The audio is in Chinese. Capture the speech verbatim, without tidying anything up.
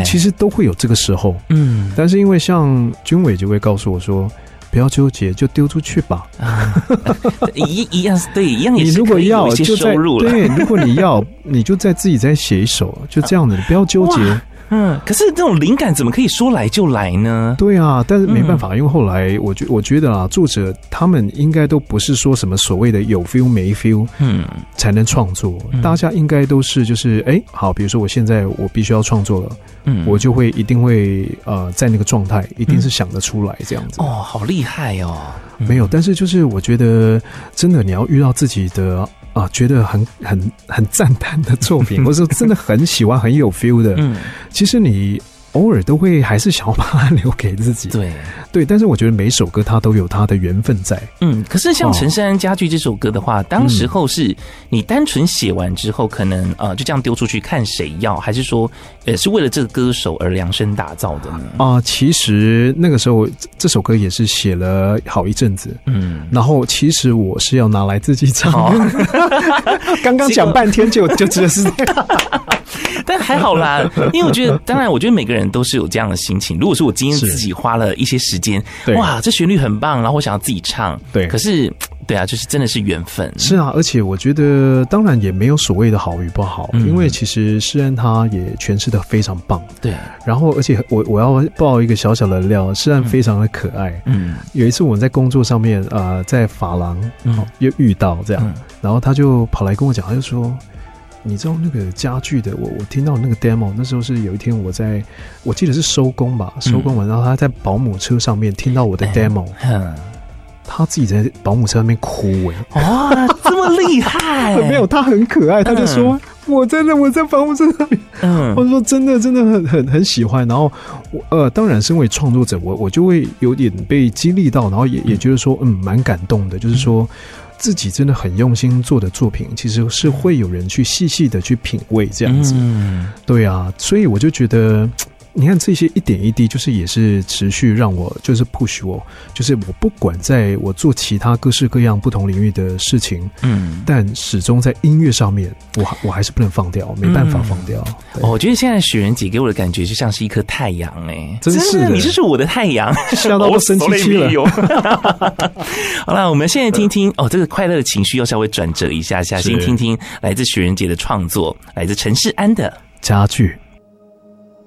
其实都会有这个时候，嗯，但是因为像君伟就会告诉我说，不要纠结，就丢出去吧。 啊、一一样对，一样也是可以有一些收入了。 对，如果你要，你就再自己再写一首，就这样的，你不要纠结。 嗯，可是这种灵感怎么可以说来就来呢？ 对啊，但是没办法，嗯、因为后来我觉我觉得啊，作者他们应该都不是说什么所谓的有 feel 没 feel， 嗯，才能创作。嗯、大家应该都是就是哎，好，比如说我现在我必须要创作了，嗯，我就会一定会呃在那个状态，一定是想得出来这样子。 嗯、哦，好厉害哦！ 嗯、没有，但是就是我觉得真的你要遇到自己的。啊，觉得很很很赞叹的作品，或者真的很喜欢、很有 feel 的，嗯，其实你偶尔都会还是想要把它留给自己， 对对。但是我觉得每首歌它都有它的缘分在， 嗯。可是像《陈珊安家具》这首歌的话，哦、当时候是你单纯写完之后，可能呃就这样丢出去看谁要，还是说也是为了这个歌手而量身打造的呢？ 啊、呃，其实那个时候这首歌也是写了好一阵子，嗯。然后其实我是要拿来自己唱，刚刚讲半天就就只是这样。 但还好啦，因为我觉得，当然，我觉得每个人都是有这样的心情。如果说我今天自己花了一些时间，哇，这旋律很棒，然后我想要自己唱，对，可是，对啊，就是真的是缘分。 是啊，而且我觉得，当然也没有所谓的好与不好，嗯、因为其实诗安他也诠释的非常棒， 对。 然后，而且我我要爆一个小小的料，诗安非常的可爱。嗯，有一次我们在工作上面，呃，在发廊又遇到这样，嗯、然后他就跑来跟我讲，他就说。你知道那个家具的，我我听到那个 demo， 那时候是有一天我在，我记得是收工吧，收工完，然后他在保姆车上面听到我的 demo，、嗯、他自己在保姆车上面哭哎、 欸，哇，这么厉害！ 没有，他很可爱，他就说、嗯、我真的我在保姆车上面，嗯，我说真的真的很很很喜欢，然后我呃，当然身为创作者，我我就会有点被激励到，然后也也觉得说，嗯，蛮感动的，就是说。自己真的很用心做的作品，其实是会有人去细细的去品味这样子，嗯，对啊，所以我就觉得，你看这些一点一滴，就是也是持续让我就是 push 我，就是我不管在我做其他各式各样不同领域的事情，嗯，但始终在音乐上面，我我还是不能放掉，没办法放掉。 哦，我觉得现在雪人姐给我的感觉就像是一颗太阳，哎， 真是的， 你就是我的太阳， 吓到都生气气了。 好了，我们现在听听哦，这个快乐的情绪要稍微转折一下下，先听听来自雪人姐的创作，来自陈世安的家具。